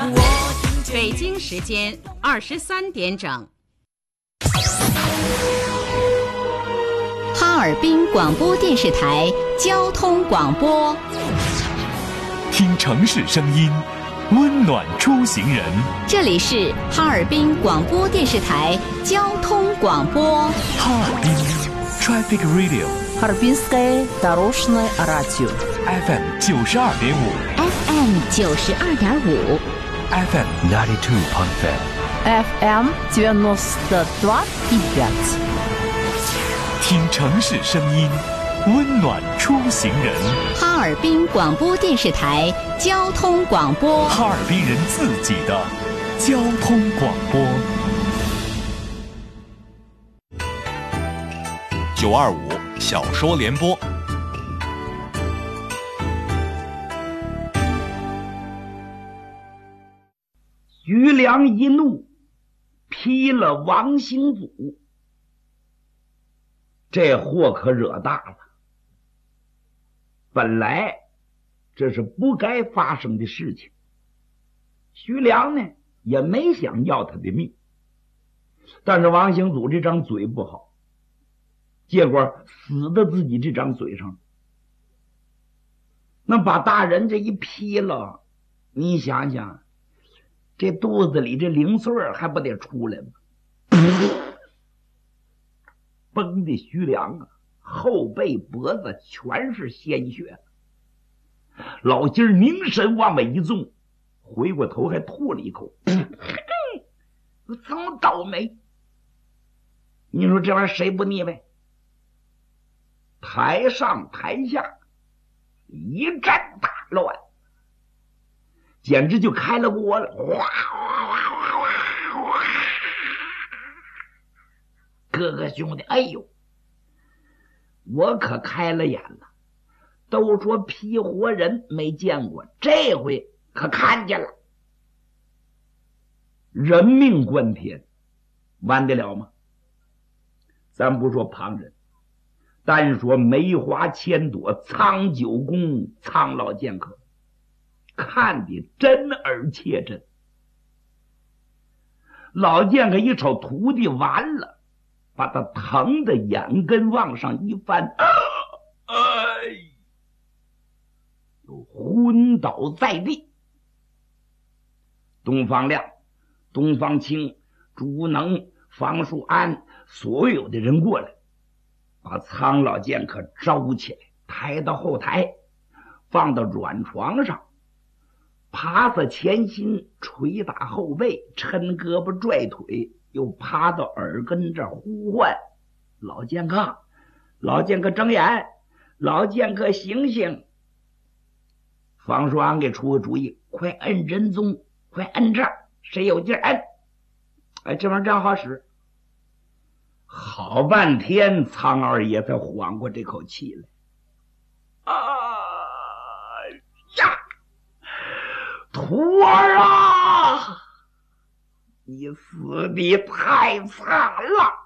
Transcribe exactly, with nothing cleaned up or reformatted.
北京时间二十三点整。 哈尔滨广播电视台交通广播， 听城市声音，温暖出行人。 这里是哈尔滨广播电视台交通广播。 哈尔滨 Traffic Radio， Харбинское дорожное радио F M 九十二点五 F M 九十二点五 F M ninety two point five F M девяносто два и пять。 听城市声音，温暖出行人。 哈尔滨广播电视台交通广播， 哈尔滨人自己的交通广播。九二五小说联播。 徐良一怒，劈了王兴祖。这祸可惹大了。本来这是不该发生的事情，徐良呢也没想要他的命，但是王兴祖这张嘴不好，结果死在自己这张嘴上。那把大人这一劈了，你想想，这肚子里这零碎还不得出来吗？崩的徐良啊，后背脖子全是鲜血。老金儿凝神往外一纵，回过头还吐了一口，这么倒霉！你说这玩意儿谁不腻歪？台上台下一阵大乱，简直就开了锅了，哗哗哗哗哗哗！哥哥兄弟，哎呦，我可开了眼了。都说劈活人没见过，这回可看见了。人命关天，完得了吗？咱不说旁人，单说梅花千朵，苍九公苍老剑客，看得真而切真。老剑客一瞅徒弟完了，把他疼的眼根往上一翻，啊哎，昏倒在地。东方亮、东方青、朱能、方树安所有的人过来，把苍老剑客招起来，抬到后台，放到软床上，趴在前心，捶打后背，抻胳膊拽腿，又趴到耳根这呼唤：老剑客，老剑客睁眼，老剑客醒醒！方树安给出个主意，快摁真宗，快摁这儿，谁有劲摁？哎，这玩意儿正好使。好半天，苍二爷才缓过这口气来。啊呀，徒儿啊，你死的太惨了！